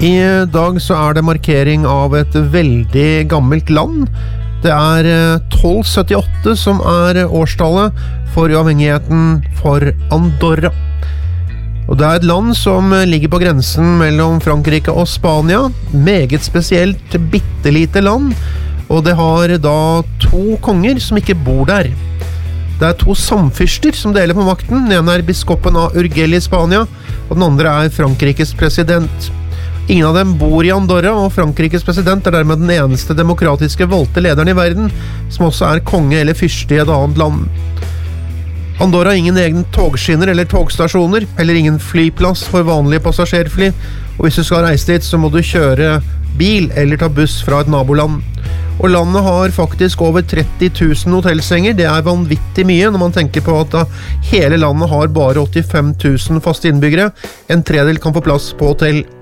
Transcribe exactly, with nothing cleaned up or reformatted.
I dag så er det markering av et veldig gammelt land. Det er tolv syttiåtte som er årstallet for uavhengigheten for Andorra. Og det er et land som ligger på grensen mellom Frankrike og Spania. Meget spesielt bittelite land. Og det har da to konger som ikke bor der. Det er to samfyrster som deler på makten. Den ene er biskopen av Urgell i Spania, og den andre er Frankrikes president. Ingen av dem bor i Andorra, og Frankrikes president er dermed den eneste demokratiske valgte lederen i verden, som også er konge eller fyrste i et annet land. Andorra har ingen egen togskinner eller togstasjoner, eller ingen flyplass for vanlige passasjerfly, og hvis du skal reise dit, så må du kjøre bil eller ta buss fra et naboland. Og landet har faktisk over tretti tusen hotellsenger. Det er vanvittig mye når man tenker på at hele landet har bare åttifem tusen faste innbyggere. En tredel kan få plass på hotell.